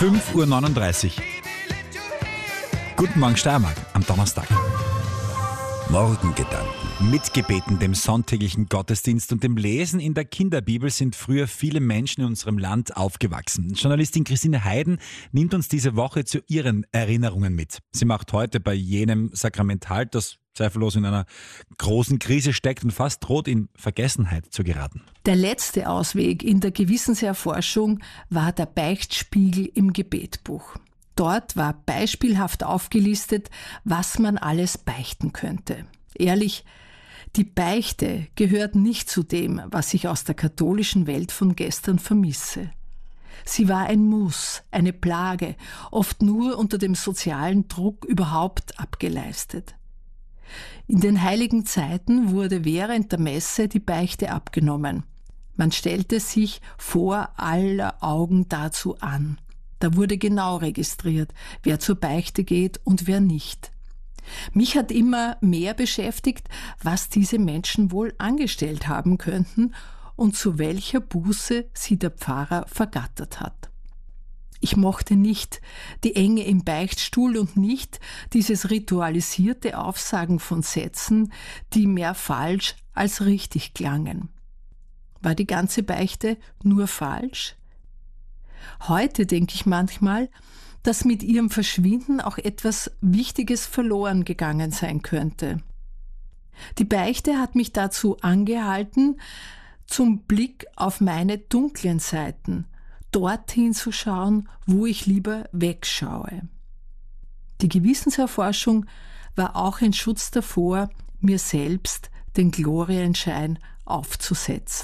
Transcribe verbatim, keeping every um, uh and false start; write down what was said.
fünf Uhr neununddreißig. Guten Morgen Steiermark am Donnerstag. Morgengedanken. Mitgebeten, dem sonntäglichen Gottesdienst und dem Lesen in der Kinderbibel sind früher viele Menschen in unserem Land aufgewachsen. Journalistin Christine Heiden nimmt uns diese Woche zu ihren Erinnerungen mit. Sie macht heute bei jenem Sakrament, das zweifellos in einer großen Krise steckt und fast droht, in Vergessenheit zu geraten. Der letzte Ausweg in der Gewissenserforschung war der Beichtspiegel im Gebetbuch. Dort war beispielhaft aufgelistet, was man alles beichten könnte. Ehrlich, die Beichte gehört nicht zu dem, was ich aus der katholischen Welt von gestern vermisse. Sie war ein Muss, eine Plage, oft nur unter dem sozialen Druck überhaupt abgeleistet. In den heiligen Zeiten wurde während der Messe die Beichte abgenommen. Man stellte sich vor aller Augen dazu an. Da wurde genau registriert, wer zur Beichte geht und wer nicht. Mich hat immer mehr beschäftigt, was diese Menschen wohl angestellt haben könnten und zu welcher Buße sie der Pfarrer vergattert hat. Ich mochte nicht die Enge im Beichtstuhl und nicht dieses ritualisierte Aufsagen von Sätzen, die mehr falsch als richtig klangen. War die ganze Beichte nur falsch? Heute denke ich manchmal, dass mit ihrem Verschwinden auch etwas Wichtiges verloren gegangen sein könnte. Die Beichte hat mich dazu angehalten, zum Blick auf meine dunklen Seiten, dorthin zu schauen, wo ich lieber wegschaue. Die Gewissenserforschung war auch ein Schutz davor, mir selbst den Glorienschein aufzusetzen.